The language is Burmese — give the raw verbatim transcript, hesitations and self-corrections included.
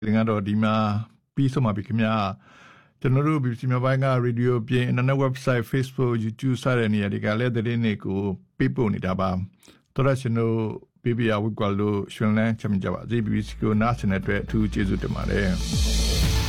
ကတော့ဒီမှာပြီးဆုံးပါပြီခင်ဗျာကျွန်တော်တို့ B B C မြန်မာပိုင်းက radio ပြင် internet website Facebook YouTube စတဲ့နေရာတွေကလည်းသတင်းတွေကိုပေးပို့နေတာပါတော်ရရှင်တို့ B B R ဝေကွာလို့ရှင်လန်းချမ်းကြပါစေ B B C ကိုနားဆင်တဲ့အတွက်အထူးကျေးဇူးတင်ပါတယ်